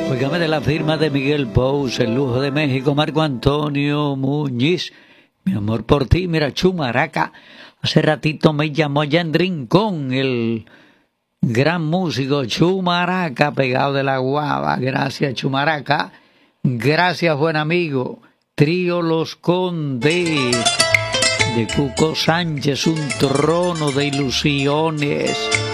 Óigame, de la firma de Miguel Pous, el lujo de México, Marco Antonio Muñiz. Mi amor por ti, mira, Chumaraca. Hace ratito me llamó allá en Rincón el gran músico Chumaraca, pegado de la guava. Gracias, Chumaraca. Gracias, buen amigo. Trío Los Condes de Cuco Sánchez, un trono de ilusiones.